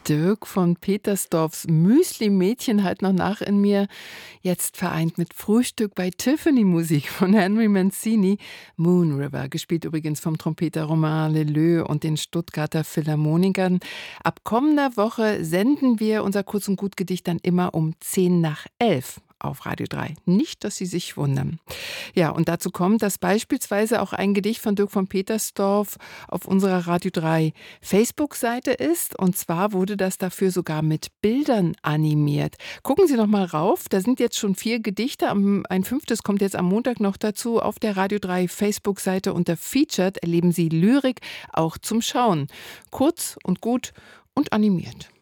Dirk von Petersdorfs Müsli-Mädchen halt noch nach in mir. Jetzt vereint mit Frühstück bei Tiffany Musik von Henry Mancini. Moon River, gespielt übrigens vom Trompeter Romain Leleu und den Stuttgarter Philharmonikern. Ab kommender Woche senden wir unser Kurz und Gut Gedicht dann immer um 10 nach 11 auf Radio 3. Nicht, dass Sie sich wundern. Ja, und dazu kommt, dass beispielsweise auch ein Gedicht von Dirk von Petersdorf auf unserer Radio 3 Facebook-Seite ist. Und zwar wurde das dafür sogar mit Bildern animiert. Gucken Sie noch mal rauf, da sind jetzt schon 4 Gedichte. Ein 5. kommt jetzt am Montag noch dazu. Auf der Radio 3 Facebook-Seite unter Featured erleben Sie Lyrik auch zum Schauen. Kurz und gut und animiert.